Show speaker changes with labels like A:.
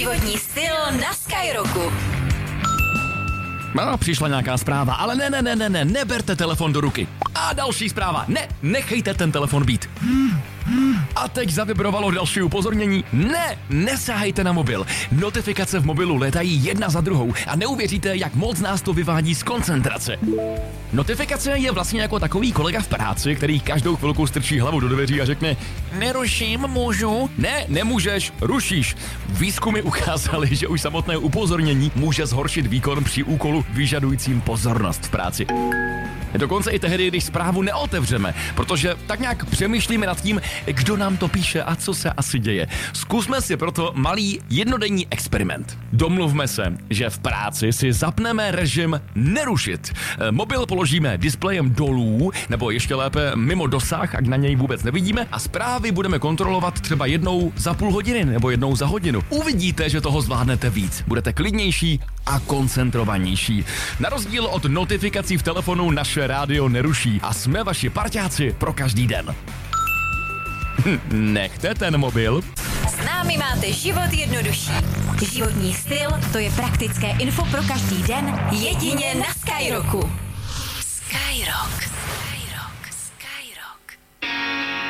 A: Životní styl na Skyrocku.
B: No, přišla nějaká zpráva, ale ne, neberte telefon do ruky. A další zpráva, nechejte ten telefon být. A teď zavibrovalo další upozornění. Nesahejte na mobil. Notifikace v mobilu létají jedna za druhou a neuvěříte, jak moc nás to vyvádí z koncentrace. Notifikace je vlastně jako takový kolega v práci, který každou chvilku strčí hlavu do dveří a řekne: neruším, můžu? Ne, nemůžeš, rušíš. Výzkumy ukázaly, že už samotné upozornění může zhoršit výkon při úkolu vyžadujícím pozornost v práci. Dokonce i tehdy, když zprávu neotevřeme, protože tak nějak přemýšlíme nad tím, kdo nám to píše a co se asi děje. Zkusme si proto malý jednodenní experiment. Domluvme se, že v práci si zapneme režim nerušit. Mobil položíme displejem dolů, nebo ještě lépe mimo dosah, ať na něj vůbec nevidíme, a zprávy budeme kontrolovat třeba jednou za půl hodiny nebo jednou za hodinu. Uvidíte, že toho zvládnete víc. Budete klidnější a koncentrovanější. Na rozdíl od notifikací v telefonu naše rádio neruší a jsme vaši parťáci pro každý den. Nechte ten mobil.
A: S námi máte život jednodušší. Životní styl, to je praktické info pro každý den, jedině na Skyrocku. Skyrock.